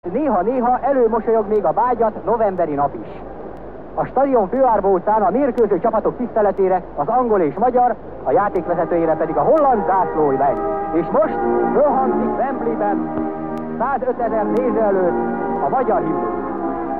Néha-néha előmosolyog még a vágyat novemberi nap is. A stadion főárbócán a mérkőző csapatok tiszteletére az angol és magyar, a játékvezetőjére pedig a holland zászló leng. És most fölhangzik Wembleyben 105 000 néző előtt a magyar himnusz.